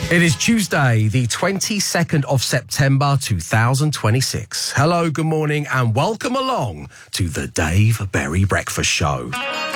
It is Tuesday, the 22nd of September 2026. Hello, good morning, and welcome along to the Dave Berry Breakfast Show.